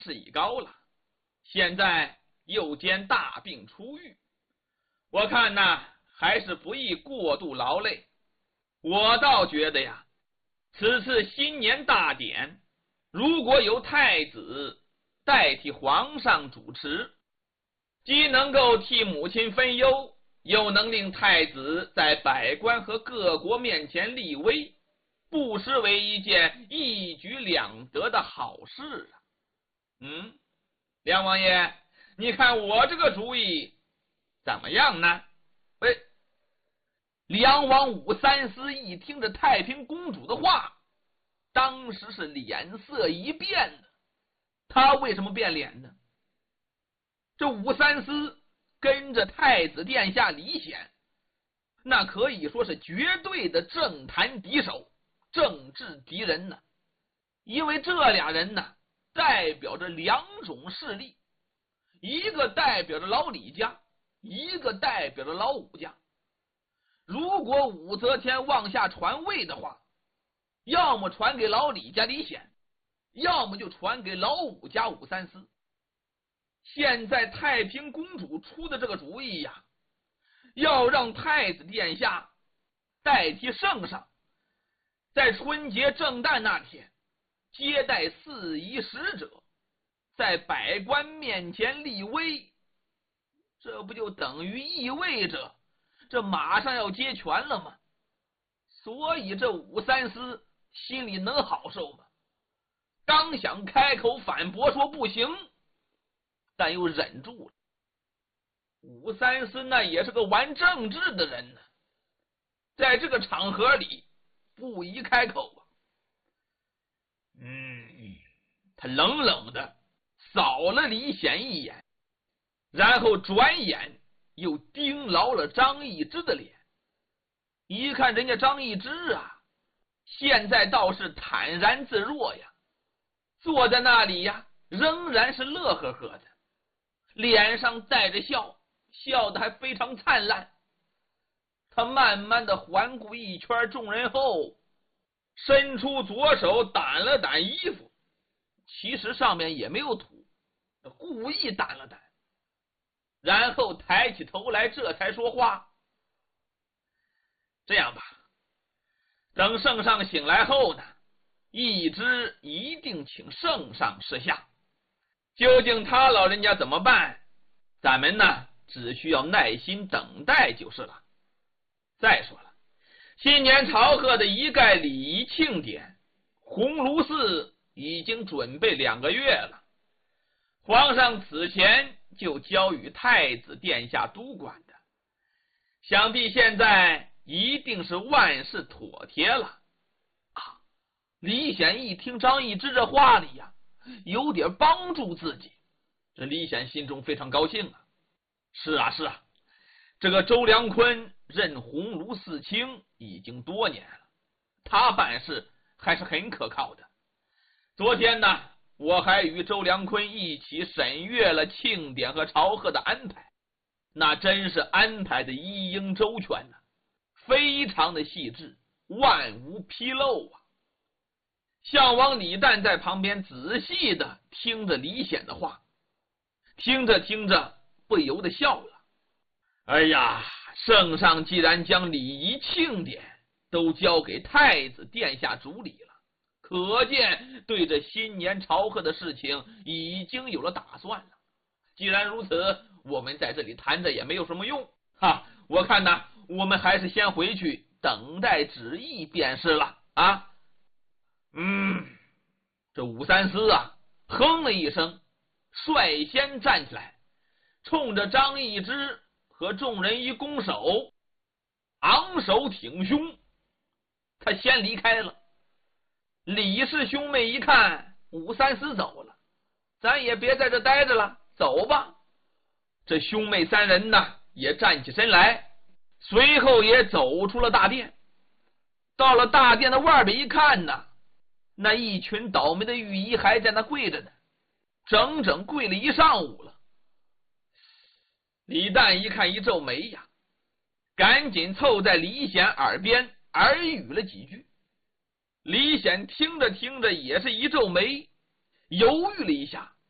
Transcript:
是已高了，现在又兼大病初愈，我看呐，还是不宜过度劳累。我倒觉得呀，此次新年大典，如果由太子代替皇上主持，既能够替母亲分忧，又能令太子在百官和各国面前立威，不失为一件一举两得的好事啊。梁王爷，你看我这个主意怎么样呢？梁王武三思一听着太平公主的话，当时是脸色一变的。他为什么变脸呢？这武三思跟着太子殿下李显，那可以说是绝对的政坛敌手，政治敌人呢。因为这俩人呢，代表着两种势力，一个代表着老李家，一个代表着老武家。如果武则天往下传位的话，要么传给老李家李显，要么就传给老武家武三思。现在太平公主出的这个主意呀，要让太子殿下代替圣上，在春节正旦那天接待四夷使者，在百官面前立威，这不就等于意味着这马上要接权了吗？所以这武三思心里能好受吗？刚想开口反驳说不行，但又忍住了。武三思那也是个玩政治的人呢，在这个场合里不宜开口啊。他冷冷的扫了李显一眼，然后转眼又盯牢了张易之的脸。一看人家张易之啊，现在倒是坦然自若呀，坐在那里呀，仍然是乐呵呵的，脸上带着笑，笑得还非常灿烂。他慢慢的环顾一圈众人后，伸出左手掸了掸衣服，其实上面也没有土，故意掸了掸，然后抬起头来，这才说话。这样吧，等圣上醒来后呢，易之一定请圣上示下，究竟他老人家怎么办，咱们呢只需要耐心等待就是了。再说了，新年朝贺的一概礼仪庆典，鸿胪寺已经准备2个月了，皇上此前就交与太子殿下督管的，想必现在一定是万事妥帖了啊！李显一听张易之这话里呀，有点帮助自己，这李显心中非常高兴啊。是啊，这个周良坤任鸿胪寺卿已经多年了，他办事还是很可靠的。昨天呢，我还与周良坤一起审阅了庆典和朝贺的安排，那真是安排的一应周全呢，非常的细致，万无纰漏啊。项王李旦在旁边仔细的听着李显的话，听着听着不由得笑了。哎呀，圣上既然将礼仪庆典都交给太子殿下主理了，可见对这新年朝贺的事情已经有了打算了。既然如此，我们在这里谈着也没有什么用我看呢，我们还是先回去等待旨意便是了啊。这武三思啊，哼了一声，率先站起来，冲着张易之和众人一拱手，昂首挺胸，他先离开了。李氏兄妹一看武三思走了，咱也别在这待着了，走吧。这兄妹3人呢也站起身来，随后也走出了大殿。到了大殿的外边一看呢，那一群倒霉的御医还在那跪着呢，整整跪了一上午了。李旦一看一皱眉呀，赶紧凑在李显耳边耳语了几句。李显听着听着也是一皱眉，犹豫了一下，